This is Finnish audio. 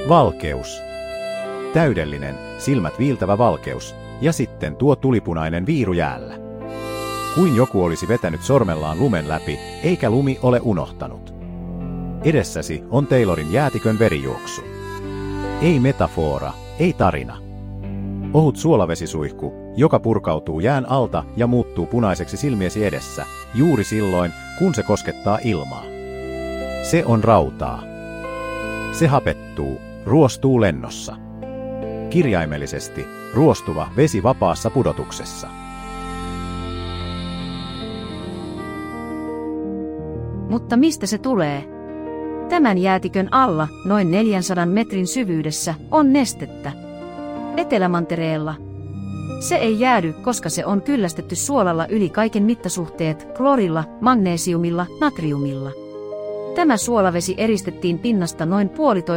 Valkeus. Täydellinen, silmät viiltävä valkeus, ja sitten tuo tulipunainen viiru jäällä. Kuin joku olisi vetänyt sormellaan lumen läpi, eikä lumi ole unohtanut. Edessäsi on Taylorin jäätikön verijuoksu. Ei metafora, ei tarina. Ohut suolavesisuihku, joka purkautuu jään alta ja muuttuu punaiseksi silmiesi edessä, juuri silloin, kun se koskettaa ilmaa. Se on rautaa. Se hapettuu, ruostuu lennossa. Kirjaimellisesti, ruostuva vesi vapaassa pudotuksessa. Mutta mistä se tulee? Tämän jäätikön alla, noin 400 metrin syvyydessä, on nestettä. Etelämantereella. Se ei jäädy, koska se on kyllästetty suolalla yli kaiken mittasuhteet, kloorilla, magneesiumilla, natriumilla. Tämä suolavesi eristettiin pinnasta noin 1,5